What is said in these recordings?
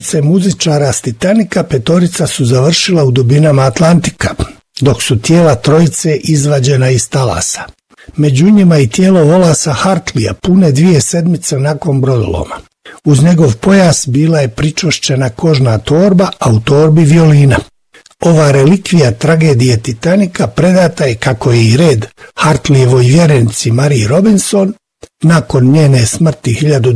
muzičara s Titanika petorica su završila u dubinama Atlantika, dok su tijela trojice izvađena iz talasa. Među njima i tijelo Wallaca Hartleya pune 2 sedmice nakon brodoloma. Uz njegov pojas bila je pričvršćena kožna torba, a u torbi violina. Ova relikvija tragedije Titanika predata je, kako je i red, Hartleyevoj vjerenici Marie Robinson. Nakon njene smrti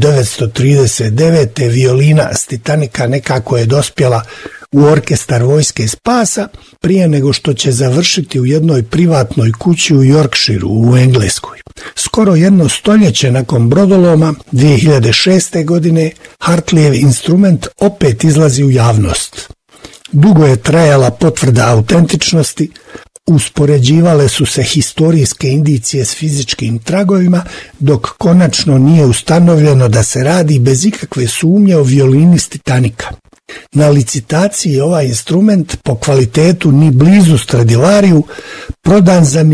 1939. violina s Titanika nekako je dospjela u orkestar Vojske spasa prije nego što će završiti u jednoj privatnoj kući u Yorkshireu u Engleskoj. Skoro 1 stoljeće nakon brodoloma, 2006. godine, Hartleyjev instrument opet izlazi u javnost. Dugo je trajala potvrda autentičnosti, uspoređivale su se historijske indicije s fizičkim tragovima, dok konačno nije ustanovljeno da se radi bez ikakve sumnje o violini s Titanika. Na licitaciji je ovaj instrument po kvalitetu ni blizu Stradivariju prodan za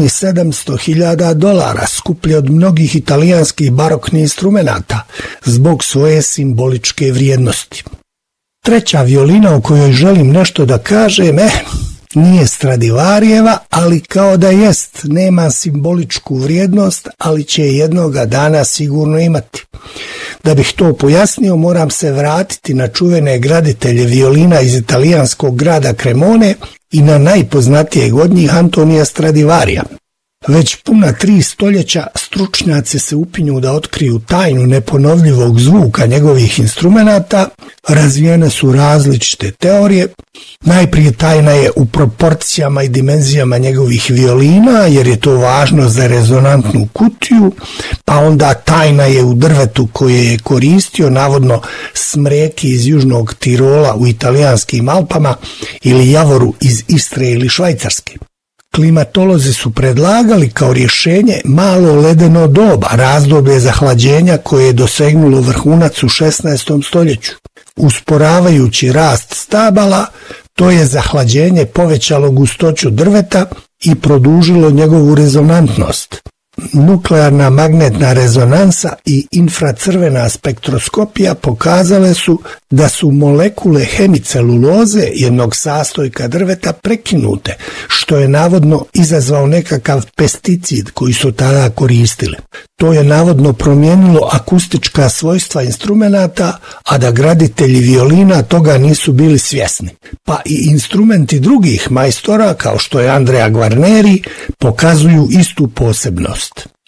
$1.700.000, skuplje od mnogih italijanskih baroknih instrumenata zbog svoje simboličke vrijednosti. Treća violina o kojoj želim nešto da kažem, nije Stradivarijeva, ali kao da jest, nema simboličku vrijednost, ali će jednoga dana sigurno imati. Da bih to pojasnio, moram se vratiti na čuvene graditelje violina iz italijanskog grada Cremone i na najpoznatijeg od njih, Antonija Stradivarija. Već puna 3 stoljeća stručnjaci se upinju da otkriju tajnu neponovljivog zvuka njegovih instrumenata. Razvijene su različite teorije. Najprije tajna je u proporcijama i dimenzijama njegovih violina, jer je to važno za rezonantnu kutiju, pa onda tajna je u drvetu koje je koristio, navodno smreki iz Južnog Tirola u italijanskim Alpama ili javoru iz Istre ili Švajcarske. Klimatolozi su predlagali kao rješenje malo ledeno doba, razdoblje zahlađenja koje je dosegnulo vrhunac u 16. stoljeću. Usporavajući rast stabala, to je zahlađenje povećalo gustoću drveta i produžilo njegovu rezonantnost. Nuklearna magnetna rezonansa i infracrvena spektroskopija pokazale su da su molekule hemiceluloze, jednog sastojka drveta, prekinute, što je navodno izazvao nekakav pesticid koji su tada koristili. To je navodno promijenilo akustička svojstva instrumenata, a da graditelji violina toga nisu bili svjesni. Pa i instrumenti drugih majstora, kao što je Andrea Guarneri, pokazuju istu posebnost.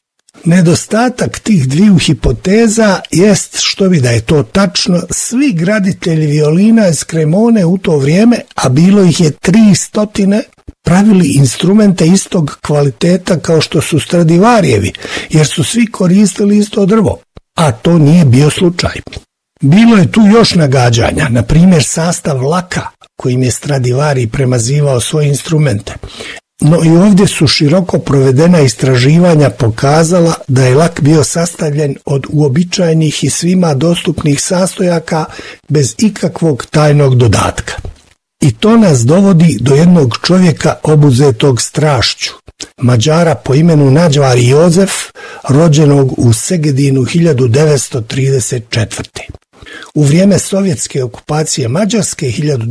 Nedostatak tih dviju hipoteza jest, što bi da je to tačno, svi graditelji violina iz Cremone u to vrijeme, a bilo ih je 300, pravili instrumente istog kvaliteta kao što su Stradivarijevi, jer su svi koristili isto drvo, a to nije bio slučaj. Bilo je tu još nagađanja, na primjer sastav laka kojim je Stradivari premazivao svoje instrumente. No i ovdje su široko provedena istraživanja pokazala da je lak bio sastavljen od uobičajenih i svima dostupnih sastojaka bez ikakvog tajnog dodatka. I to nas dovodi do jednog čovjeka obuzetog strašću, Mađara po imenu Nađvari Jozef, rođenog u Segedinu 1934. U vrijeme sovjetske okupacije Mađarske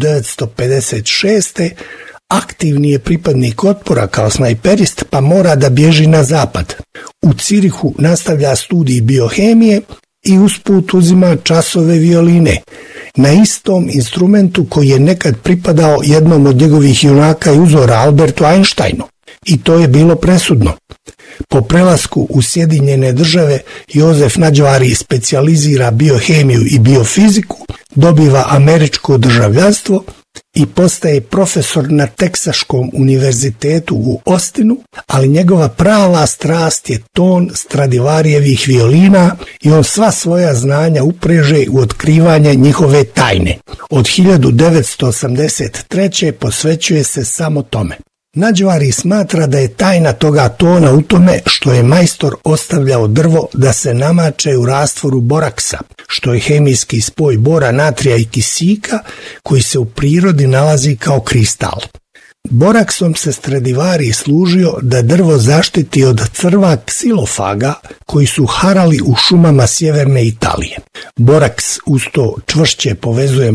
1956. aktivni je pripadnik otpora kao snajperist, pa mora da bježi na zapad. U Cirihu nastavlja studij biohemije i usput uzima časove violine na istom instrumentu koji je nekad pripadao jednom od njegovih junaka i uzora, Albertu Einsteinu. I to je bilo presudno. Po prelasku u Sjedinjene Države Jozef Nađvari specijalizira biohemiju i biofiziku, dobiva američko državljanstvo i postaje profesor na Teksaškom univerzitetu u Austinu, ali njegova prava strast je ton Stradivarijevih violina i on sva svoja znanja upreže u otkrivanje njihove tajne. Od 1983. posvećuje se samo tome. Nađvari smatra da je tajna toga tona u tome što je majstor ostavljao drvo da se namače u rastvoru boraksa, što je hemijski spoj bora, natrija i kisika koji se u prirodi nalazi kao kristal. Boraksom se Stradivari služio da drvo zaštiti od crva ksilofaga koji su harali u šumama sjeverne Italije. Boraks uz to čvršće povezuje